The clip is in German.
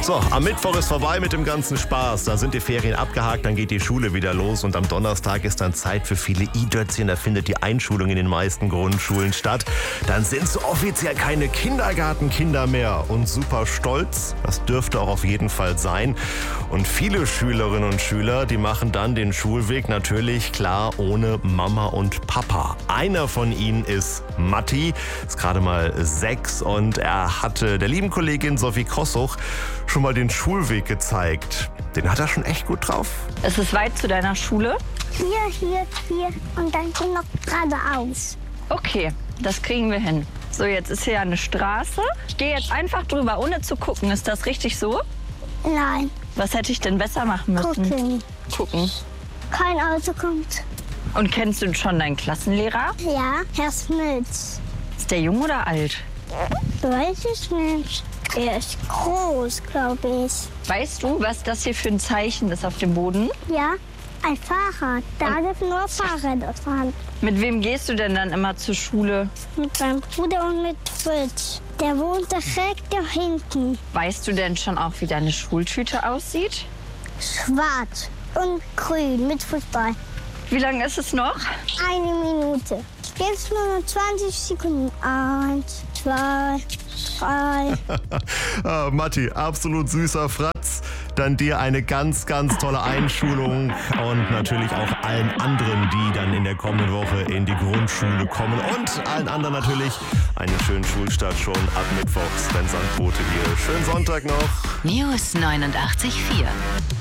So, am Mittwoch ist vorbei mit dem ganzen Spaß. Da sind die Ferien abgehakt, dann geht die Schule wieder los und am Donnerstag ist dann Zeit für viele I-Dötzchen. Da findet die Einschulung in den meisten Grundschulen statt. Dann sind so offiziell keine Kindergartenkinder mehr und super stolz. Das dürfte auch auf jeden Fall sein. Und viele Schülerinnen und Schüler, die machen dann den Schulweg natürlich klar ohne Mama und Papa. Einer von ihnen ist Matti, ist gerade mal 6 und er hatte der lieben Kollegin Sophie Kossuch schon mal den Schulweg gezeigt. Den hat er schon echt gut drauf. Es ist weit zu deiner Schule? Hier und dann kommt noch geradeaus. Okay, das kriegen wir hin. So, jetzt ist hier eine Straße. Ich gehe jetzt einfach drüber, ohne zu gucken. Ist das richtig so? Nein, Was hätte ich denn besser machen müssen? Gucken. Kein Auto kommt. Und kennst du schon deinen Klassenlehrer? Ja, Herr Smits. Ist der jung oder alt? Weiß ich nicht. Er ist groß, glaube ich. Weißt du, was das hier für ein Zeichen ist auf dem Boden? Ja, ein Fahrrad. Da dürfen nur Fahrräder fahren. Mit wem gehst du denn dann immer zur Schule? Mit meinem Bruder und mit Fritz. Der wohnt direkt da hinten. Weißt du denn schon auch, wie deine Schultüte aussieht? Schwarz und grün mit Fußball. Wie lange ist es noch? 1 Minute. Jetzt nur noch 20 Sekunden. 1, 2, 3. Matti, absolut süßer Fratz. Dann dir eine ganz, ganz tolle Einschulung und natürlich auch allen anderen, die dann in der kommenden Woche in die Grundschule kommen und allen anderen natürlich einen schönen Schulstart schon ab Mittwoch. Sven Sandbote hier. Schönen Sonntag noch. News 89.4